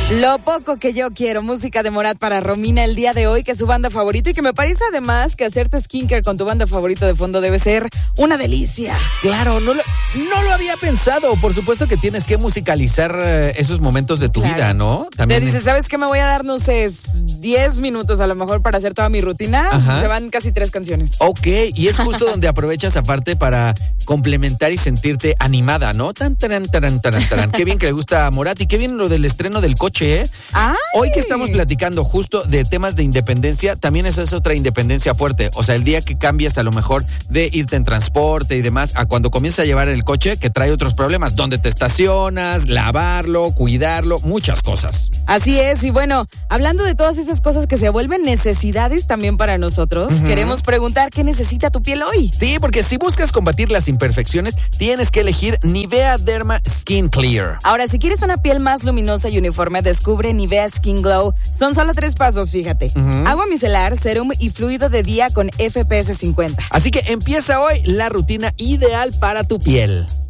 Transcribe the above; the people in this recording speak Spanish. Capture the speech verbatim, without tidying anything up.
Lo poco que yo quiero, música de Morat para Romina el día de hoy, que es su banda favorita y que me parece además que hacerte skincare con tu banda favorita de fondo debe ser una delicia. Claro, no lo, no lo había pensado. Por supuesto que tienes que musicalizar eh, esos momentos de tu claro. vida, ¿no? También te dices, ¿sabes qué? Me voy a dar, no sé, diez minutos a lo mejor para hacer toda mi rutina. Ajá. Se van casi tres canciones. Ok, y es justo donde aprovechas aparte para complementar y sentirte animada, ¿no? Tan, taran, taran, taran, taran. Qué bien que le gusta a Morat y qué bien lo del estreno del coche, ¿eh? ¡Ay! Hoy que estamos platicando justo de temas de independencia, también esa es otra independencia fuerte. O sea, el día que cambias a lo mejor de irte en transporte y demás, a cuando comienzas a llevar el coche, que trae otros problemas, donde te estacionas, lavarlo, cuidarlo, muchas cosas. Así es, y bueno, hablando de todas esas cosas que se vuelven necesidades también para nosotros, uh-huh. queremos preguntar qué necesita tu piel hoy. Sí, porque si buscas combatir las imperfecciones, tienes que elegir Nivea Derma Skin Clear. Ahora, si quieres una piel más luminosa y uniforme, descubre Nivea Skin Glow. Son solo tres pasos, fíjate. Uh-huh. Agua micelar, serum y fluido de día con F P S cincuenta. Así que empieza hoy la rutina ideal para tu piel.